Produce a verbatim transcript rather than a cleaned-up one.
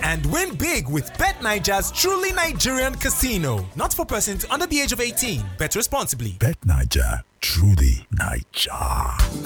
and win big with BetNiger's truly Nigerian casino. Not for persons under the age of eighteen. Bet responsibly. BetNiger, truly Niger.